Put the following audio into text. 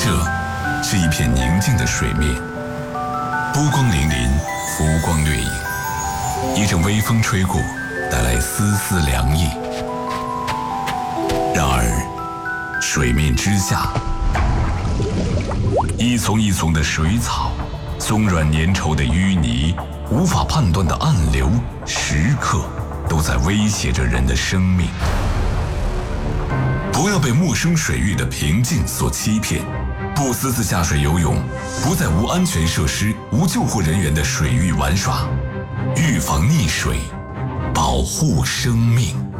这是一片宁静的水面，波光粼粼，浮光掠影。一阵微风吹过，带来丝丝凉意。然而，水面之下，一丛一丛的水草，松软粘稠的淤泥，无法判断的暗流，时刻都在威胁着人的生命。不要被陌生水域的平静所欺骗，不私自下水游泳，不在无安全设施、无救护人员的水域玩耍，预防溺水，保护生命。